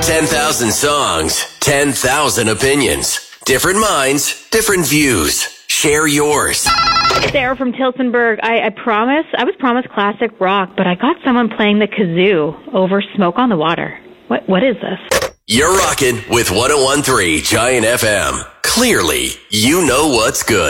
10,000 songs, 10,000 opinions. Different minds, different views. Share yours. Sarah from Tilsonburg. I was promised classic rock, but I got someone playing the kazoo over Smoke on the Water. What is this? You're rocking with 101.3 Giant FM. Clearly, you know what's good.